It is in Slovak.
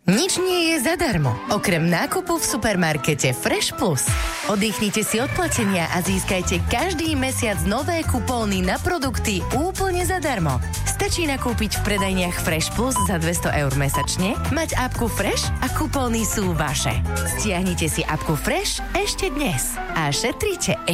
Nič nie je zadarmo, okrem nákupu v supermarkete Fresh Plus. Oddychnite si od platenia a získajte každý mesiac nové kupóny na produkty úplne zadarmo. Stačí nakúpiť v predajniach Fresh Plus za 200 eur mesačne, mať apku Fresh a kupóny sú vaše. Stiahnite si apku Fresh ešte dnes a šetrite